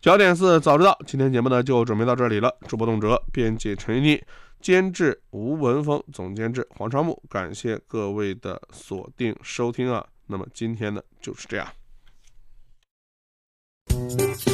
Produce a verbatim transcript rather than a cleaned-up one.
焦点四早知道，今天节目呢就准备到这里了。主播董哲，编辑陈玉妮，监制吴文峰，总监制黄昌木，感谢各位的锁定收听啊。那么今天呢就是这样。